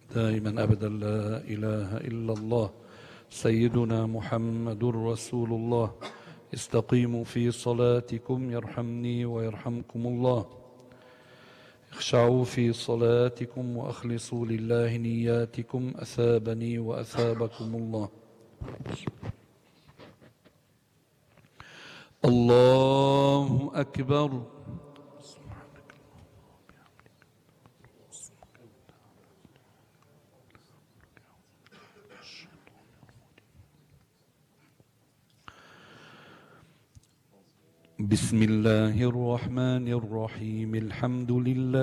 دائما أبدا لا إله إلا الله سيدنا محمد رسول الله. استقيموا في صلاتكم يرحمني ويرحمكم الله. اخشعوا في صلاتكم وأخلصوا لله نياتكم أثابني وأثابكم الله. الله أكبر. بسم الله الرحمن الرحيم. الحمد لله